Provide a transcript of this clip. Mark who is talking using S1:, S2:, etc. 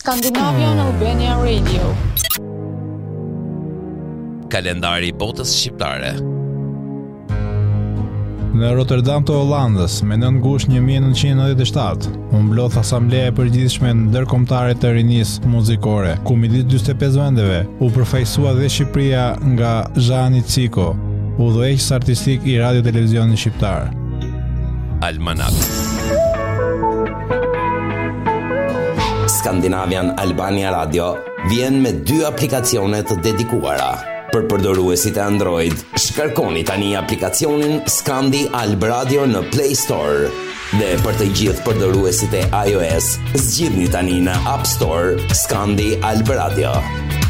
S1: Scandinavian Albania Radio.
S2: Kalendari i botës shqiptare.
S3: Në Rotterdam të Hollandës, me 9 gusht 1997, u mblodh Asambleja e Përgjithshme Ndërkombëtare të Rinisë Muzikore, ku midis 45 vendeve u përfaqësua dhe Shqipëria nga Zhani Ciko, udhëheqës artistik i radio televizionit shqiptar.
S2: Almanak.
S4: Scandinavian Albania Radio vjen me 2 aplikacione të dedikuara. Për përdoruesit e Android, shkarkoni tani aplikacionin Scandi Alb Radio në Play Store. Dhe për të gjithë përdoruesit e iOS, zgjidhni tani në App Store Scandi Alb Radio.